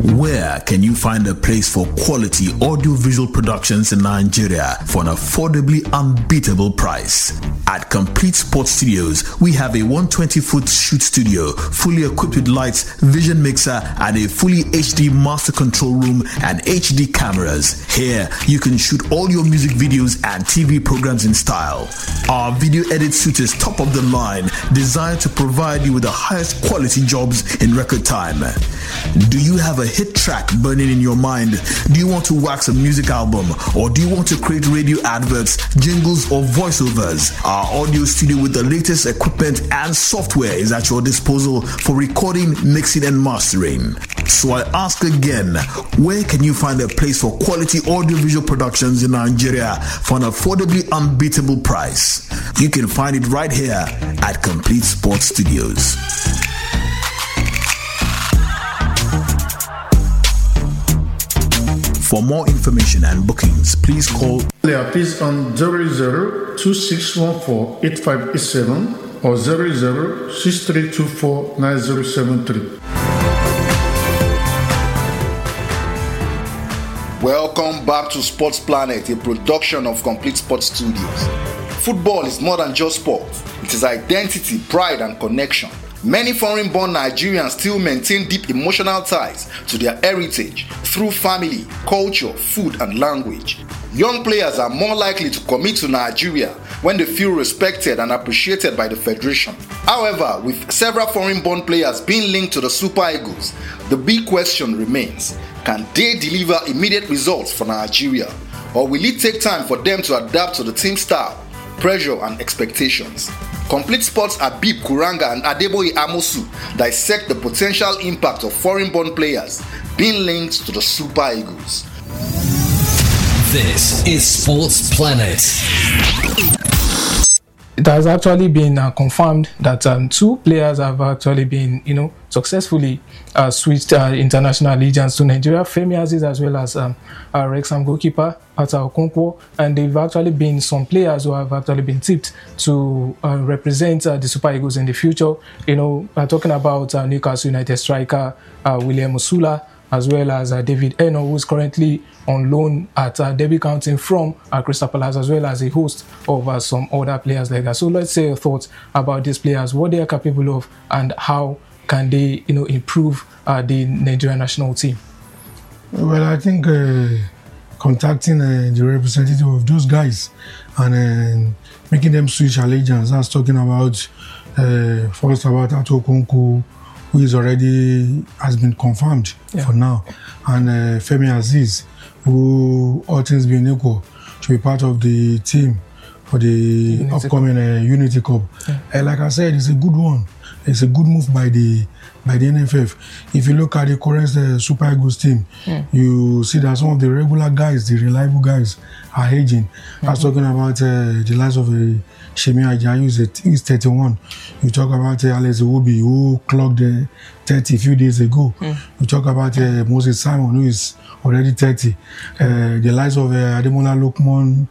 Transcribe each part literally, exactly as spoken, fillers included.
Where can you find a place for quality audiovisual productions in Nigeria for an affordably unbeatable price? At Complete Sports Studios, we have a one hundred twenty foot shoot studio, fully equipped with lights, vision mixer, and a fully H D master control room and H D cameras. Here, you can shoot all your music videos and T V programs in style. Our video edit suite is top of the line, designed to provide you with the highest quality jobs in record time. Do you have a hit track burning in your mind? Do you want to wax a music album? Or do you want to create radio adverts, jingles, or voiceovers? Our audio studio with the latest equipment and software is at your disposal for recording, mixing, and mastering. So I ask again, where can you find a place for quality audiovisual productions in Nigeria for an affordably unbeatable price? You can find it right here at Complete Sports Studios. For more information and bookings, please call please on zero zero two six one four eight five eight seven or zero zero six three two four nine zero seven three. Welcome back to Sports Planet, a production of Complete Sports Studios. Football is more than just sport. It is identity, pride, and connection. Many foreign-born Nigerians still maintain deep emotional ties to their heritage through family, culture, food, and language. Young players are more likely to commit to Nigeria when they feel respected and appreciated by the federation. However, with several foreign-born players being linked to the Super Eagles, the big question remains: can they deliver immediate results for Nigeria? Or will it take time for them to adapt to the team style, pressure, and expectations? Complete Sports Abib Kuranga and Adeboye Amosu dissect the potential impact of foreign-born players being linked to the Super Eagles. This is Sports Planet. It has actually been uh, confirmed that um, two players have actually been, you know, successfully uh, switched uh, international allegiance to Nigeria. Femi Aziz as well as um, uh, Wrexham goalkeeper Ata Okonkwo, and they've actually been some players who have actually been tipped to uh, represent uh, the Super Eagles in the future. You know, uh, talking about uh, Newcastle United striker uh, William Osula, as well as uh, David Eno, who is currently on loan at uh, Derby County from uh, Crystal Palace, as well as a host of uh, some other players like that. So let's say your thoughts about these players, what they are capable of, and how can they, you know, improve uh, the Nigerian national team. Well, I think uh, contacting uh, the representative of those guys and uh, making them switch allegiance. That's talking about uh, first about Ato Okonkwo, who is already has been confirmed yeah. for now, and uh, Femi Aziz, who all things being equal, to be part of the team for the Unity upcoming uh, Unity Cup. Yeah. Uh, like I said, it's a good one. It's a good move by the by the N F F. If you look at the current uh, Super Eagles team, yeah. you see that some of the regular guys, the reliable guys, are aging. Mm-hmm. I was talking about uh, the likes of uh, Shemi Ajayi, who is thirty-one. You talk about uh, Alex Iwobi, who clocked uh, thirty a few days ago. Mm. You talk about uh, Moses Simon, who is already thirty. Uh, the likes of uh, Ademola Lookman,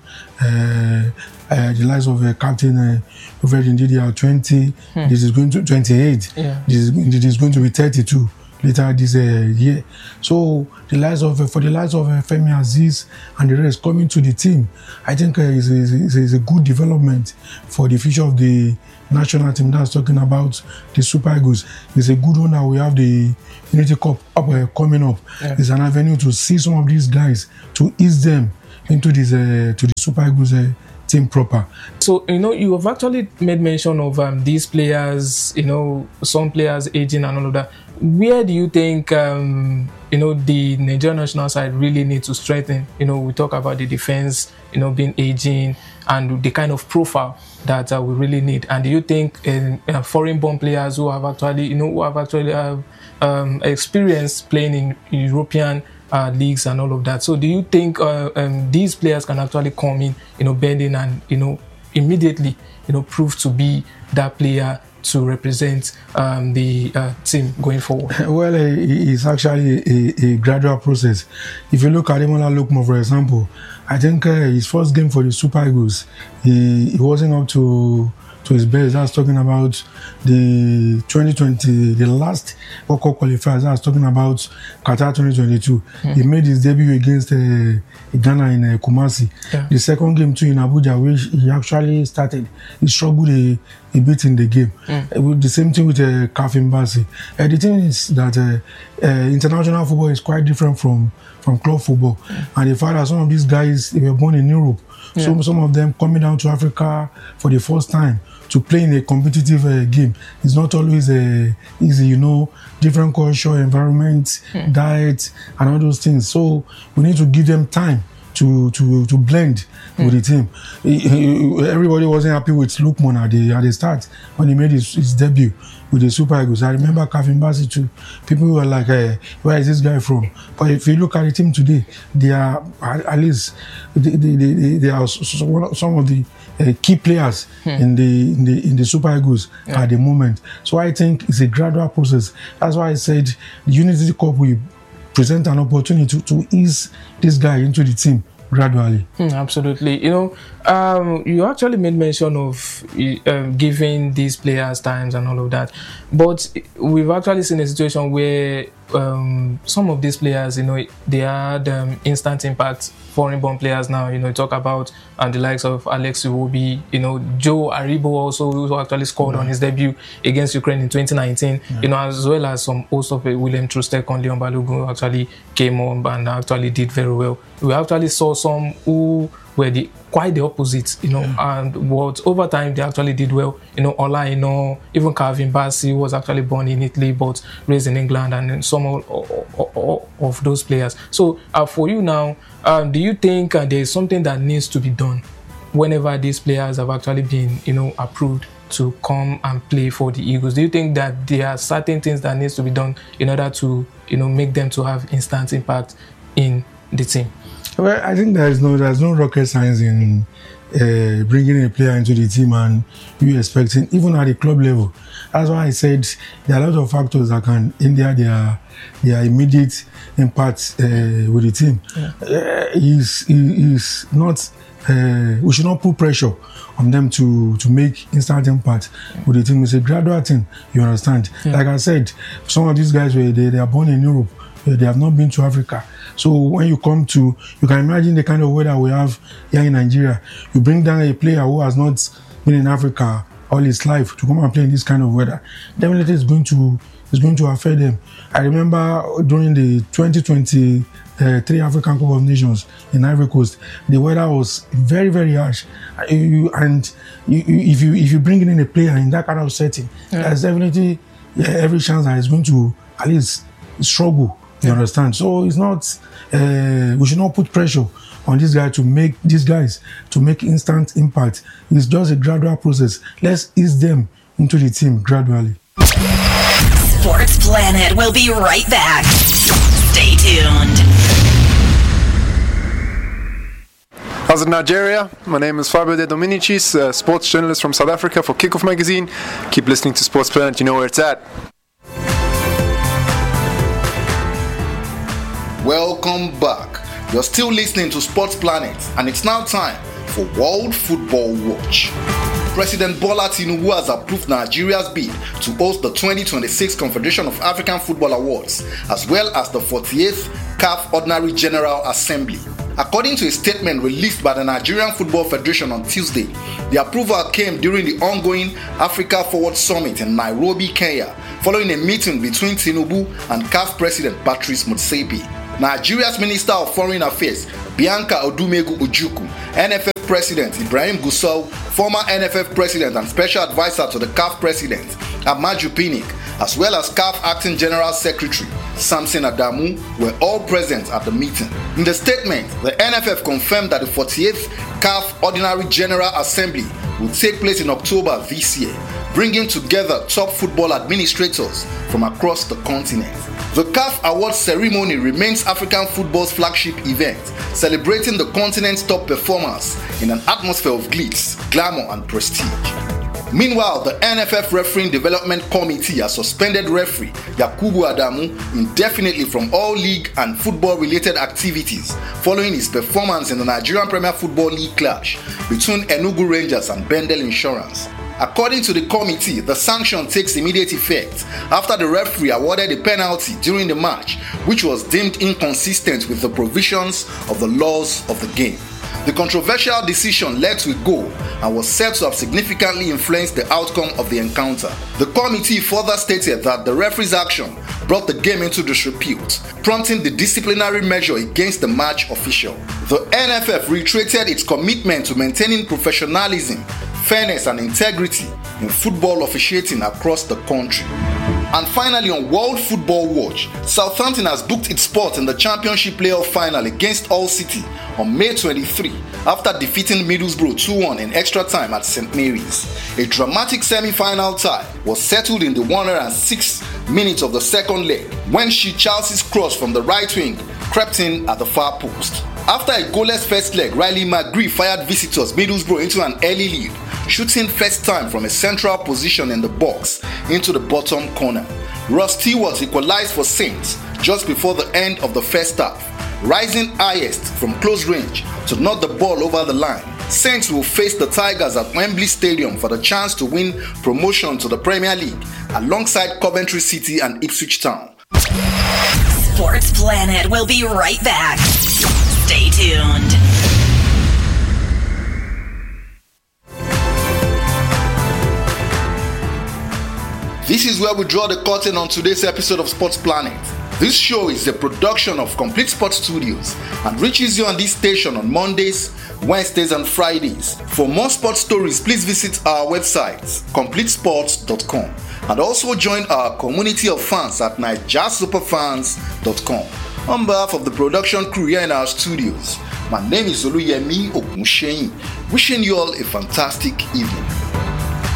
uh, uh, the likes of uh, Captain uh, Wilfred Ndidi are twenty. Mm. This is going to twenty-eight. Yeah. This, is, this is going to be thirty-two later this uh, year. So the likes of uh, for the likes of uh, Femi Aziz and the rest coming to the team, I think uh, is, is, is a good development for the future of the national team. That's talking about the Super Eagles. It's a good one that we have the Unity Cup up, uh, coming up. Yeah. It's an avenue to see some of these guys, to ease them into this uh, to the Super Eagles uh, team proper. So, you know, you have actually made mention of um, these players, you know, some players aging and all of that. Where do you think, um, you know, the Nigerian national side really needs to strengthen? You know, we talk about the defense, you know, being aging and the kind of profile that uh, we really need. And do you think uh, uh, foreign-born players who have actually, you know, who have actually uh, um, experience playing in European Uh, leagues and all of that. So do you think uh, um, these players can actually come in, you know, bending and, you know, immediately, you know, prove to be that player to represent um, the uh, team going forward? Well, uh, it's actually a, a gradual process. If you look at Ademola Lookman, for example, I think uh, his first game for the Super Eagles, he, he wasn't up to to his best. That's talking about the twenty twenty, the last World Cup qualifiers. That's talking about Qatar twenty twenty-two. Mm. He made his debut against uh, Ghana in uh, Kumasi. Yeah. The second game too in Abuja, which he actually started, he struggled a, a bit in the game. Mm. Uh, with the same thing with uh, Kafim Bassi. Uh, the thing is that uh, uh, international football is quite different from from club football, mm. and the fact that some of these guys, they were born in Europe. Yeah. So some of them coming down to Africa for the first time to play in a competitive uh, game. It's not always uh, easy, you know, different culture, environment, mm. diet, and all those things. So we need to give them time to to to blend mm. with the team. He, he, everybody wasn't happy with Lukman at the at the start when he made his, his debut with the Super Eagles. I remember Kafim Bassi too. People were like, hey, where is this guy from? But if you look at the team today, they are at least they they, they, they are some of the uh, key players hmm. in the in the in the Super Eagles yeah. at the moment. So I think it's a gradual process. That's why I said the Unity Cup will present an opportunity to, to ease this guy into the team gradually. Mm, absolutely. You know, um, you actually made mention of um, giving these players times and all of that, but we've actually seen a situation where um, some of these players, you know, they had um, instant impact. Foreign-born players now, you know, talk about and the likes of Alex Iwobi, you know, Joe Aribo also, who actually scored yeah. on his debut against Ukraine in twenty nineteen, yeah. you know, as well as some host of uh, William Trustek, Leon Balogun actually came on and actually did very well. We actually saw some who were the quite the opposite, you know, yeah. and what over time they actually did well. You know, Ola, you know, even Kafim Bassi was actually born in Italy but raised in England, and some of, of, of those players. So uh, for you now, um, do you think uh, there is something that needs to be done whenever these players have actually been, you know, approved to come and play for the Eagles? Do you think that there are certain things that needs to be done in order to, you know, make them to have instant impact in the team? Well, I think there is no there's no rocket science in uh, bringing a player into the team and you expecting, even at the club level. That's why I said there are a lot of factors that can hinder their their immediate impact uh, with the team. Yeah. Uh, is is not. Uh, we should not put pressure on them to to make instant impact with the team. It's a gradual thing. You understand? Yeah. Like I said, some of these guys were they, they are born in Europe. They have not been to Africa. So when you come to, you can imagine the kind of weather we have here in Nigeria. You bring down a player who has not been in Africa all his life to come and play in this kind of weather. Definitely it's going to it's going to affect them. I remember during the twenty twenty-three African Cup of Nations in Ivory Coast, the weather was very, very harsh. You, and you, you, if you if you bring in a player in that kind of setting, yeah. there's definitely yeah, every chance that he's going to at least struggle. You understand? So it's not. Uh, we should not put pressure on this guy to make these guys to make instant impact. It's just a gradual process. Let's ease them into the team gradually. Sports Planet will be right back. Stay tuned. How's it, Nigeria? My name is Fabio De Dominicis, uh, sports journalist from South Africa for Kickoff Magazine. Keep listening to Sports Planet. You know where it's at. Welcome back. You're still listening to Sports Planet, and it's now time for World Football Watch. President Bola Tinubu has approved Nigeria's bid to host the twenty twenty-six Confederation of African Football Awards, as well as the forty-eighth C A F Ordinary General Assembly. According to a statement released by the Nigerian Football Federation on Tuesday, the approval came during the ongoing Africa Forward Summit in Nairobi, Kenya, following a meeting between Tinubu and C A F President Patrice Motsepe. Nigeria's Minister of Foreign Affairs, Bianca Odumegu Ojukwu, N F F President Ibrahim Gusau, former N F F President and Special Advisor to the C A F President, Amaju Pinnick, as well as C A F Acting General Secretary, Samson Adamu, were all present at the meeting. In the statement, the N F F confirmed that the forty-eighth C A F Ordinary General Assembly will take place in October this year, bringing together top football administrators from across the continent. The C A F Awards ceremony remains African football's flagship event, celebrating the continent's top performers in an atmosphere of glitz, glamour, and prestige. Meanwhile, the N F F Refereeing Development Committee has suspended referee Yakubu Adamu indefinitely from all league and football-related activities following his performance in the Nigerian Premier Football League clash between Enugu Rangers and Bendel Insurance. According to the committee, the sanction takes immediate effect after the referee awarded a penalty during the match, which was deemed inconsistent with the provisions of the laws of the game. The controversial decision led to a goal and was said to have significantly influenced the outcome of the encounter. The committee further stated that the referee's action brought the game into disrepute, prompting the disciplinary measure against the match official. The N F F reiterated its commitment to maintaining professionalism, fairness and integrity in football officiating across the country. And finally, on World Football Watch, Southampton has booked its spot in the Championship playoff final against Hull City on May twenty-third after defeating Middlesbrough two one in extra time at Saint Mary's. A dramatic semi-final tie was settled in the one hundred sixth minute of the second leg when she Chelsea's cross from the right wing crept in at the far post. After a goalless first leg, Riley McGree fired visitors Middlesbrough into an early lead, shooting first time from a central position in the box into the bottom corner. Ross Stewart equalized for Saints just before the end of the first half, rising highest from close range to knock the ball over the line. Saints will face the Tigers at Wembley Stadium for the chance to win promotion to the Premier League alongside Coventry City and Ipswich Town. Sports Planet will be right back. Stay tuned. This is where we draw the curtain on today's episode of Sports Planet. This show is a production of Complete Sports Studios and reaches you on this station on Mondays, Wednesdays and Fridays. For more sports stories, please visit our website, complete sports dot com, and also join our community of fans at naija superfans dot com. On behalf of the production crew here in our studios, my name is Oluyemi Ogunsheyin, wishing you all a fantastic evening.